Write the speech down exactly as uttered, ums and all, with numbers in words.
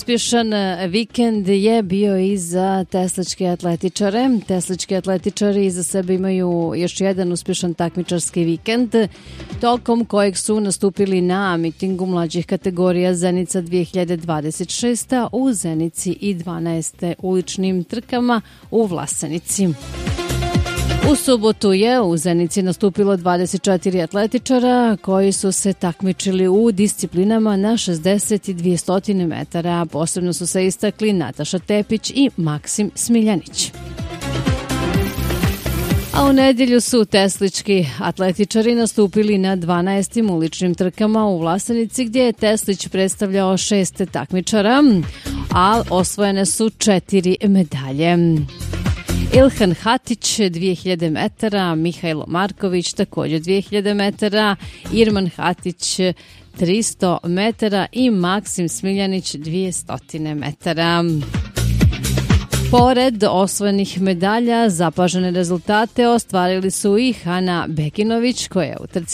Uspješan vikend je bio i za tesličke atletičare. Teslički atletičari iza sebe imaju još jedan uspješan takmičarski vikend, tokom kojeg su nastupili na mitingu mlađih kategorija Zenica dvije hiljade dvadeset šest u Zenici i dvanaest uličnim trkama u Vlasenici. U subotu je u Zenici nastupilo dvadeset četiri atletičara koji su se takmičili u disciplinama na šezdeset i dvjesto metara. Posebno su se istakli Nataša Tepić i Maksim Smiljanić. A u nedjelju su teslički atletičari nastupili na dvanaestim uličnim trkama u Vlasenici, gdje je Teslić predstavljao šest takmičara, a osvojene su četiri medalje. Ilhan Hatić dvije hiljade metara, Mihajlo Marković također dvije hiljade metara, Irman Hatić tristo metara i Maksim Smiljanić dvjesto metara. Pored osvojenih medalja, zapažene rezultate ostvarili su i Hana Bekinović, koja je u trci